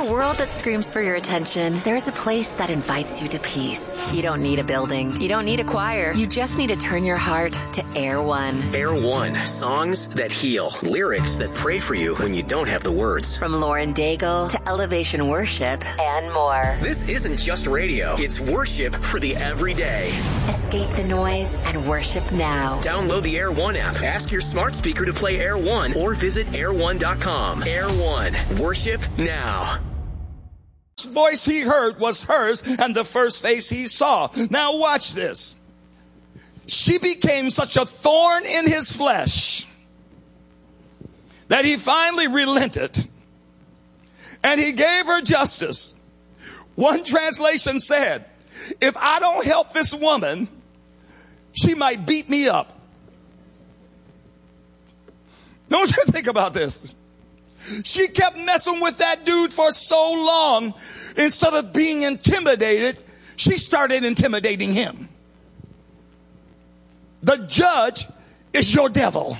a world that screams for your attention, there is a place that invites you to peace. You don't need a building. You don't need a choir. You just need to turn your heart to Air One. Air One. Songs that heal. Lyrics that pray for you when you don't have the words. From Lauren Daigle to Elevation Worship and more. This isn't just radio. It's worship for the everyday. Escape the noise and worship now. Download the Air One app. Ask your smart speaker to play Air One or visit air1.com. Air One. Worship now. The voice he heard was hers and the first face he saw. Now watch this. She became such a thorn in his flesh that he finally relented and he gave her justice. One translation said, if I don't help this woman, she might beat me up. Don't you think about this? She kept messing with that dude for so long. Instead of being intimidated, she started intimidating him. The judge is your devil.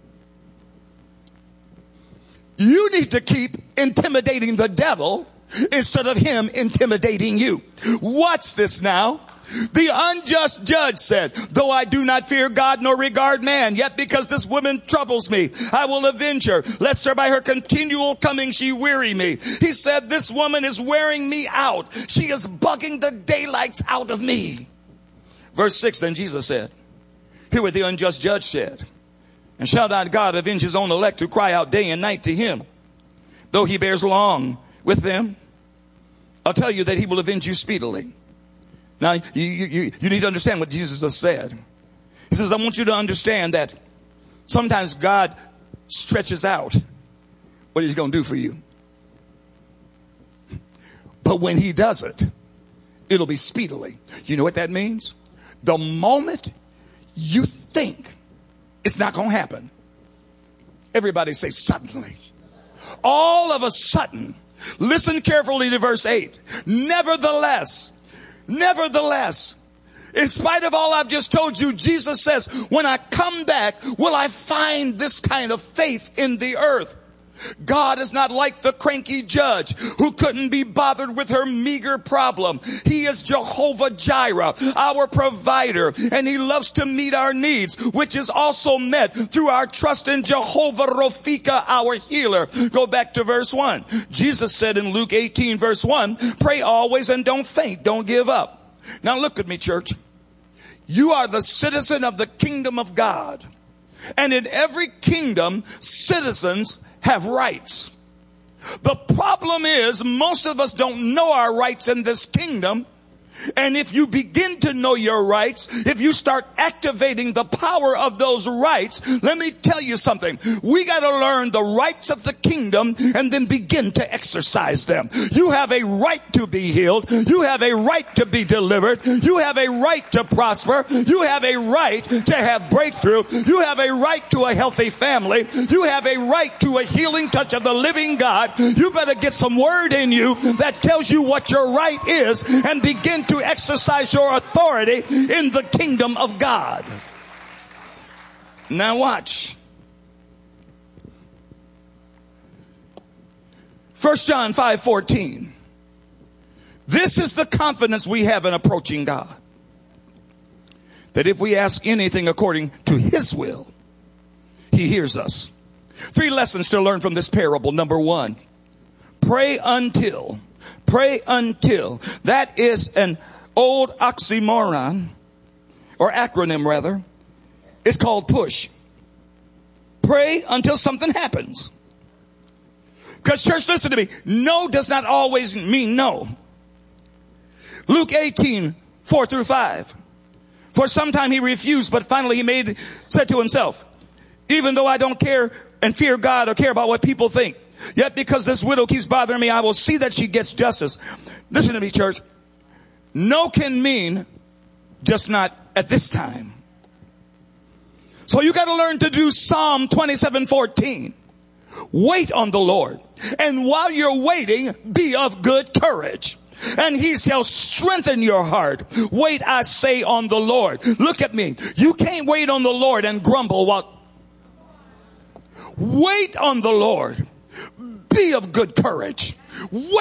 You need to keep intimidating the devil instead of him intimidating you. Watch this now. The unjust judge said, though I do not fear God nor regard man, yet because this woman troubles me, I will avenge her, lest her by her continual coming she weary me. He said, this woman is wearing me out. She is bugging the daylights out of me. Verse 6, then Jesus said, hear what the unjust judge said. And shall not God avenge his own elect who cry out day and night to him, though he bears long with them? I'll tell you that he will avenge you speedily. Now, you need to understand what Jesus has said. He says, I want you to understand that sometimes God stretches out what he's going to do for you. But when he does it, it'll be speedily. You know what that means? The moment you think it's not going to happen, everybody say suddenly. All of a sudden, listen carefully to verse 8. Nevertheless, in spite of all I've just told you, Jesus says, when I come back, will I find this kind of faith in the earth? God is not like the cranky judge who couldn't be bothered with her meager problem. He is Jehovah Jireh, our provider, and he loves to meet our needs, which is also met through our trust in Jehovah Rophika, our healer. Go back to verse 1. Jesus said in Luke 18, verse 1, pray always and don't faint, don't give up. Now look at me, church. You are the citizen of the kingdom of God. And in every kingdom, citizens have rights. The problem is most of us don't know our rights in this kingdom. And if you begin to know your rights, if you start activating the power of those rights, let me tell you something. We got to learn the rights of the kingdom and then begin to exercise them. You have a right to be healed. You have a right to be delivered. You have a right to prosper. You have a right to have breakthrough. You have a right to a healthy family. You have a right to a healing touch of the living God. You better get some word in you that tells you what your right is and begin to exercise your authority in the kingdom of God. Now watch. 1 John 5:14. This is the confidence we have in approaching God, that if we ask anything according to his will, he hears us. 3 lessons to learn from this parable. Number 1, pray until. Pray until. That is an old oxymoron, or acronym rather. It's called PUSH. Pray until something happens. Because church, listen to me. No does not always mean no. Luke 18, 4-5. For some time he refused, but finally he said to himself, even though I don't care and fear God or care about what people think, yet because this widow keeps bothering me, I will see that she gets justice. Listen to me, church. No can mean just not at this time. So you got to learn to do Psalm 27:14. Wait on the Lord. And while you're waiting, be of good courage, and he shall strengthen your heart. Wait, I say, on the Lord. Look at me. You can't wait on the Lord and grumble while. Wait on the Lord. Be of good courage. Wait